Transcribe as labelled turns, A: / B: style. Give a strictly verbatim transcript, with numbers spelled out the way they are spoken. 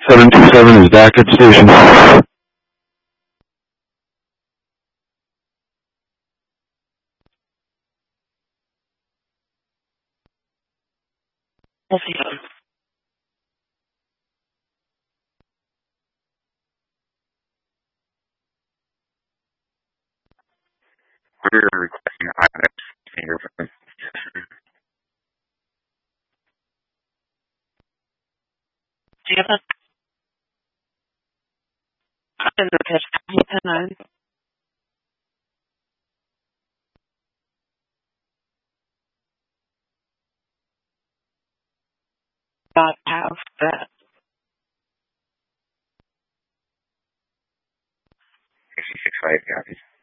A: seven two seven is back at station.
B: Yes, ma'am.
C: We're requesting IMAX fingerprint.
B: Do you have a I didn't catch that. Hello. God have that.
C: sixty-six five copies.